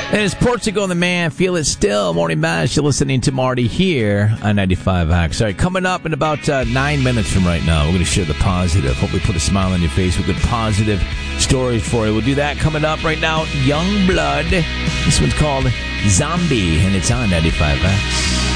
And it's Portugal and the Man. Feel it still. Morning Bash. You're listening to Marty here on 95X. All right, coming up in about 9 minutes from right now, we're going to share the positive. Hopefully put a smile on your face with good positive stories for you. We'll do that coming up right now. Young Blood. This one's called Zombie, and it's on 95X.